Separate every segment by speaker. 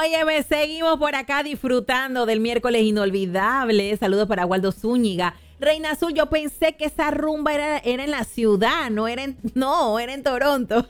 Speaker 1: Óyeme, seguimos por acá disfrutando del miércoles inolvidable. Saludos para Waldo Zúñiga. Reina Azul, yo pensé que esa rumba era en la ciudad, era en Toronto.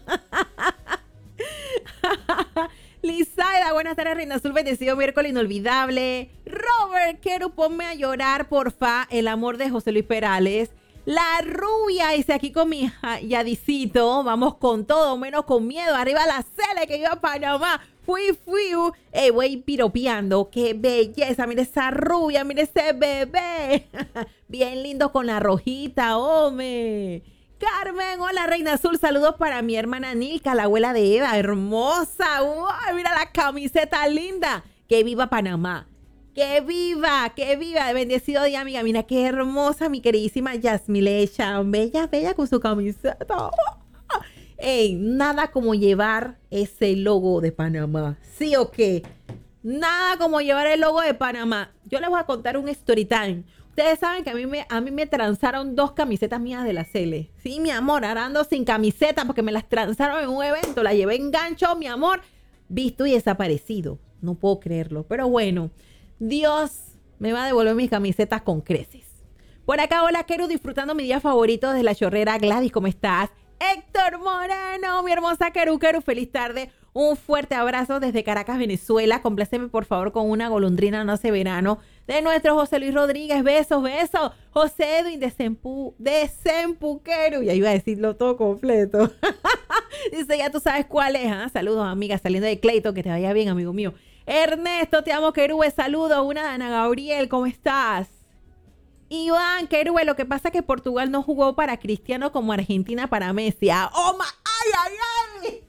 Speaker 1: Lizaida, buenas tardes, Reina Azul, bendecido miércoles inolvidable. Robert, quiero ponme a llorar, porfa, el amor de José Luis Perales. La rubia, dice aquí con mi Yadicito, vamos con todo, menos con miedo, arriba la Cele que iba a Panamá. Fui, voy piropeando, qué belleza, mire esa rubia, mire ese bebé. Bien lindo con la rojita, hombre. Carmen, hola Reina Azul, saludos para mi hermana Nilka, la abuela de Eva, hermosa. Uy, mira la camiseta linda. Que viva Panamá. ¡Que viva! ¡Que viva! Bendecido día, amiga. Mira qué hermosa mi queridísima Yasmilecha. Bella, bella con su camiseta. ¡Ey! Nada como llevar ese logo de Panamá. ¿Sí o qué? Nada como llevar el logo de Panamá. Yo les voy a contar un story time. Ustedes saben que a mí me transaron 2 camisetas mías de la Cele. Sí, mi amor, ahora ando sin camiseta porque me las transaron en un evento. La llevé en gancho, mi amor. Visto y desaparecido. No puedo creerlo. Pero bueno, Dios me va a devolver mis camisetas con creces. Por acá, hola, Keru, disfrutando mi día favorito desde la chorrera. Gladys, ¿cómo estás? Héctor Moreno, mi hermosa Keru, feliz tarde. Un fuerte abrazo desde Caracas, Venezuela. Compláceme, por favor, con una golondrina no hace verano de nuestro José Luis Rodríguez. Besos, besos. José Edwin de Sempu, Keru. Ya iba a decirlo todo completo. Dice, ya tú sabes cuál es. ¿Ah? Saludos, amiga, saliendo de Clayton. Que te vaya bien, amigo mío. Ernesto, te amo, Kerube, saludos. Una de Ana Gabriel, ¿cómo estás? Iván, Kerube, lo que pasa es que Portugal no jugó para Cristiano como Argentina para Messi. ¡Oh, ay, ay, ay!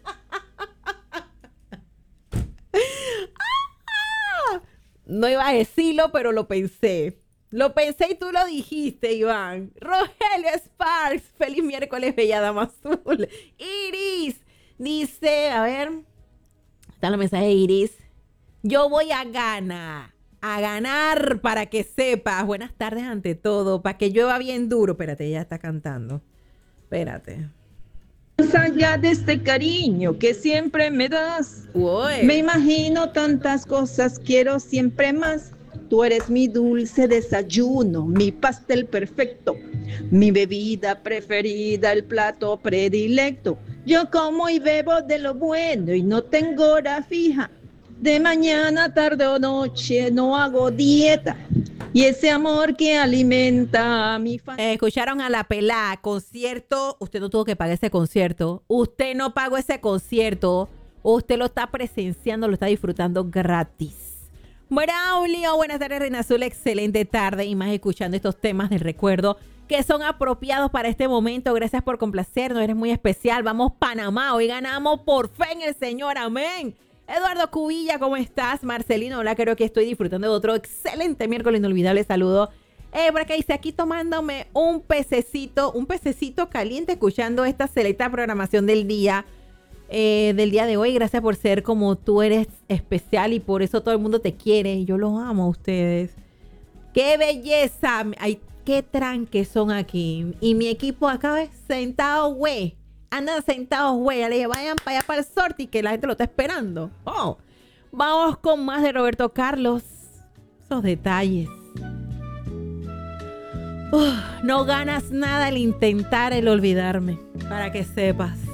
Speaker 1: No iba a decirlo, pero lo pensé. Lo pensé y tú lo dijiste, Iván. Rogelio Sparks, feliz miércoles, bella dama azul. Iris, dice, a ver, está el mensaje de Iris. Yo voy a ganar para que sepas. Buenas tardes ante todo, para que llueva bien duro. Espérate, ella está cantando. Espérate.
Speaker 2: Más allá de este cariño que siempre me das,
Speaker 1: Uy.
Speaker 2: me imagino tantas cosas, quiero siempre más. Tú eres mi dulce desayuno, mi pastel perfecto, mi bebida preferida, el plato predilecto. Yo como y bebo de lo bueno y no tengo hora fija. De mañana, tarde o noche no hago dieta. Y ese amor que alimenta a mi familia.
Speaker 1: Escucharon a la pelá, concierto. Usted no tuvo que pagar ese concierto. Usted no pagó ese concierto. Usted lo está presenciando, lo está disfrutando gratis. Braulio, buenas tardes, Reina Azul. Excelente tarde. Y más escuchando estos temas del recuerdo que son apropiados para este momento. Gracias por complacernos. Eres muy especial. Vamos, Panamá. Hoy ganamos por fe en el Señor. Amén. Eduardo Cubilla, ¿cómo estás? Marcelino, hola, creo que estoy disfrutando de otro excelente miércoles inolvidable. Saludo. Por acá dice, aquí tomándome un pececito caliente, escuchando esta selecta programación del día de hoy. Gracias por ser como tú eres especial y por eso todo el mundo te quiere. Yo los amo a ustedes. ¡Qué belleza! Ay, qué tranques son aquí. Y mi equipo acá es sentado, güey. Andan sentados, güey. Le vayan para allá para el sorti que la gente lo está esperando. Oh. Vamos con más de Roberto Carlos. Esos detalles. No ganas nada al intentar el olvidarme. Para que sepas.